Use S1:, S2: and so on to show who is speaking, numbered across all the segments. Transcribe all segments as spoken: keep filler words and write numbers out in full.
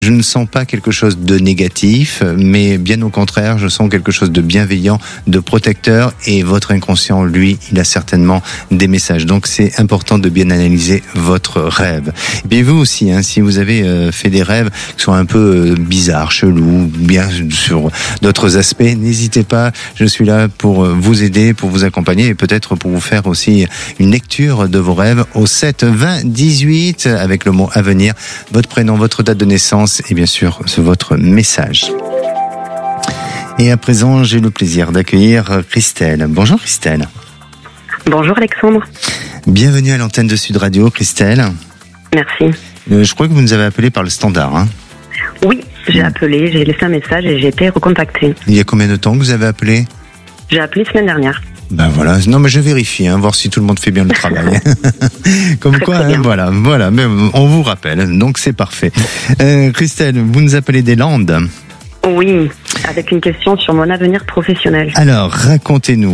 S1: Je ne sens pas quelque chose de négatif, mais bien au contraire, je sens quelque chose de bienveillant, de protecteur, et votre inconscient, lui, il a certainement des messages. Donc c'est important de bien analyser votre rêve. Et puis vous aussi, hein, si vous avez euh, fait des rêves qui sont un peu euh, bizarres, chelous, bien sur d'autres aspects, n'hésitez pas, je suis là pour vous aider, pour vous accompagner et peut-être pour vous faire aussi une lecture de vos rêves au sept vingt dix-huit avec le mot avenir, votre prénom, votre date de naissance et bien sûr votre message. Et à présent, j'ai le plaisir d'accueillir Christelle. Bonjour Christelle.
S2: Bonjour Alexandre.
S1: Bienvenue à l'antenne de Sud Radio, Christelle.
S2: Merci.
S1: Euh, je crois que vous nous avez appelé par le standard, hein ?
S2: Oui, j'ai appelé, j'ai laissé un message et j'ai été recontactée.
S1: Il y a combien de temps que vous avez appelé ?
S2: J'ai appelé la semaine dernière.
S1: Ben voilà, non mais je vérifie, hein, voir si tout le monde fait bien le travail. Comme
S2: très,
S1: quoi,
S2: très
S1: hein, voilà, voilà, mais on vous rappelle, donc c'est parfait. Euh, Christelle, vous nous appelez des Landes ?
S2: Oui, avec une question sur mon avenir professionnel.
S1: Alors, racontez-nous.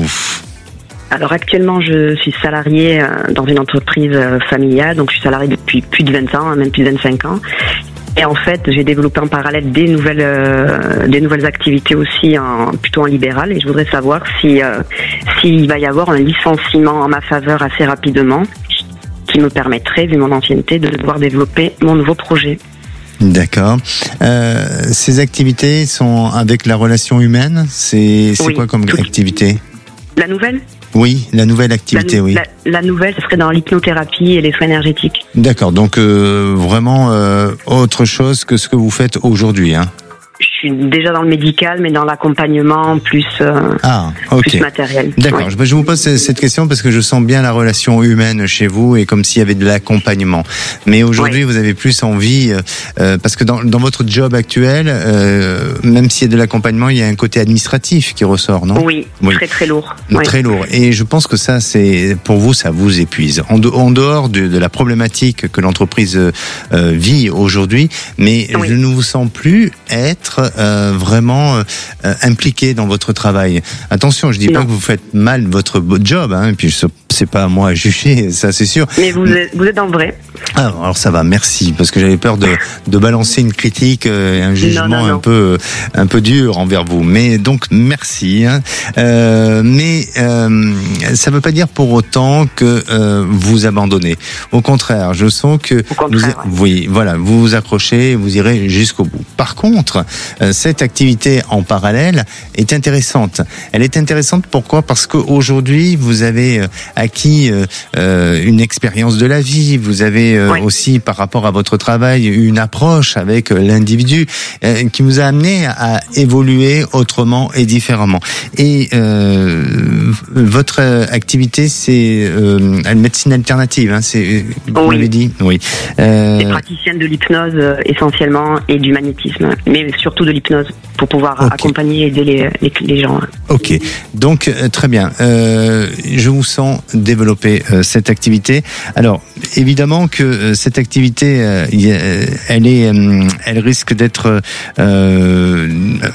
S2: Alors actuellement, je suis salariée dans une entreprise familiale, donc je suis salariée depuis plus de vingt ans, même plus de vingt-cinq ans. Et en fait, j'ai développé en parallèle des nouvelles, euh, des nouvelles activités aussi, en, plutôt en libéral. Et je voudrais savoir si, euh, s'il va y avoir un licenciement en ma faveur assez rapidement, qui me permettrait, vu mon ancienneté, de devoir développer mon nouveau projet.
S1: D'accord. Euh, ces activités sont avec la relation humaine. C'est, c'est
S2: oui,
S1: quoi comme
S2: tout...
S1: activité ?
S2: La nouvelle ?
S1: Oui, la nouvelle activité,
S2: la,
S1: oui.
S2: La, la nouvelle, ce serait dans l'hypnothérapie et les soins énergétiques.
S1: D'accord, donc euh, vraiment euh, autre chose que ce que vous faites aujourd'hui, hein.
S2: Je suis déjà dans le médical, mais dans l'accompagnement plus, euh,
S1: ah, okay.
S2: plus matériel.
S1: D'accord,
S2: oui.
S1: je vous pose cette question parce que je sens bien la relation humaine chez vous et comme s'il y avait de l'accompagnement. Mais aujourd'hui, oui. vous avez plus envie, euh, parce que dans, dans votre job actuel, euh, même s'il y a de l'accompagnement, il y a un côté administratif qui ressort, non ?
S2: Oui, oui, très très lourd.
S1: Très
S2: oui.
S1: lourd. Et je pense que ça, c'est pour vous, ça vous épuise. En, de, en dehors de, de la problématique que l'entreprise euh, vit aujourd'hui, mais oui. je ne vous sens plus être Euh, vraiment euh, impliqué dans votre travail. Attention, je dis non. pas que vous faites mal votre job, hein, et puis c'est pas à moi à juger, ça c'est sûr.
S2: Mais vous êtes, vous êtes dans le vrai.
S1: Ah, alors ça va, merci, parce que j'avais peur de, de balancer une critique et un jugement non, non, non. un peu un peu dur envers vous. Mais donc merci. Hein. Euh, mais euh, ça veut pas dire pour autant que euh, vous abandonnez. Au contraire, je sens que
S2: Au contraire,
S1: vous,
S2: ouais.
S1: oui, voilà, vous vous accrochez, vous irez jusqu'au bout. Par contre, euh, cette activité en parallèle est intéressante. Elle est intéressante pourquoi ? Parce qu'aujourd'hui, vous avez acquis euh, une expérience de la vie, vous avez euh, oui. aussi par rapport à votre travail une approche avec l'individu euh, qui vous a amené à évoluer autrement et différemment. Et euh, votre activité, c'est euh, une médecine alternative, hein, c'est vous
S2: oui.
S1: l'avez dit, oui.
S2: Euh... Des praticiennes de l'hypnose euh, essentiellement et du magnétisme, mais surtout de l'hypnose pour pouvoir okay. accompagner et aider les, les, les gens.
S1: Ok, donc euh, très bien. Euh, je vous sens développer euh, cette activité. Alors évidemment que euh, cette activité, euh, elle est, euh, elle risque d'être euh,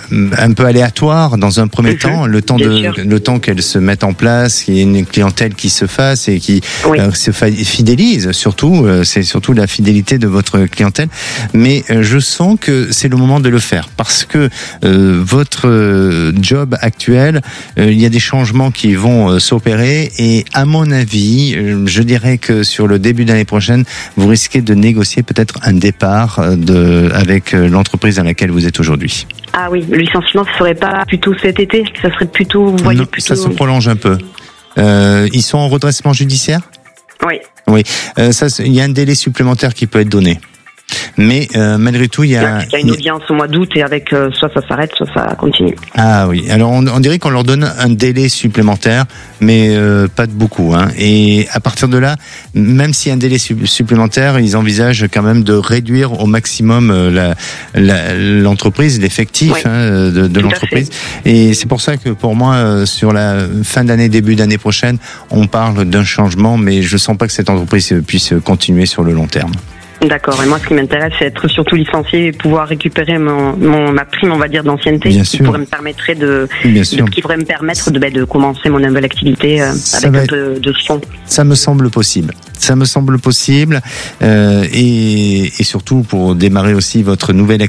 S1: un peu aléatoire dans un premier mm-hmm. temps, le temps de, sûr. le temps qu'elle se mette en place, qu'il y ait une clientèle qui se fasse et qui oui. euh, se fidélise. Surtout, euh, c'est surtout la fidélité de votre clientèle. Mais euh, je sens que c'est le moment de le faire parce que euh, votre euh, job actuel, euh, il y a des changements qui vont euh, s'opérer et à mon avis, euh, je dirais que sur le début d'année prochaine, vous risquez de négocier peut-être un départ de, avec l'entreprise dans laquelle vous êtes aujourd'hui.
S2: Ah oui, le licenciement, ce serait pas plutôt cet été, ça serait plutôt, vous voyez,
S1: non,
S2: plutôt...
S1: Ça se prolonge un peu. Euh, ils sont en redressement judiciaire ?
S2: Oui.
S1: Oui, euh, ça, il y a un délai supplémentaire qui peut être donné. Mais euh, malgré tout, il y a...
S2: Il y a une audience au mois d'août et avec euh, soit ça s'arrête, soit ça continue.
S1: Ah oui, alors on, on dirait qu'on leur donne un délai supplémentaire, mais euh, pas de beaucoup. Hein. Et à partir de là, même s'il y a un délai su- supplémentaire, ils envisagent quand même de réduire au maximum euh, la, la, l'entreprise, l'effectif oui. hein, de, de l'entreprise. Et c'est pour ça que pour moi, euh, sur la fin d'année, début d'année prochaine, on parle d'un changement, mais je sens pas que cette entreprise puisse continuer sur le long terme.
S2: D'accord. Et moi, ce qui m'intéresse, c'est être surtout licencié et pouvoir récupérer mon, mon ma prime, on va dire, d'ancienneté,
S1: Bien
S2: qui
S1: sûr.
S2: pourrait me permettre de,
S1: Bien
S2: de
S1: sûr.
S2: qui pourrait me permettre de, bah, de commencer mon nouvelle activité euh, avec un peu de son.
S1: Ça me semble possible. Ça me semble possible, euh, et, et surtout pour démarrer aussi votre nouvelle activité.